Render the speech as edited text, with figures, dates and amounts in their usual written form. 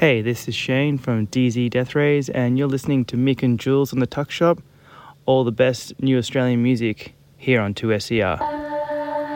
Hey, this is Shane from DZ Death Rays, and you're listening to Mick and Jules on the Tuck Shop. All the best new Australian music here on 2SER.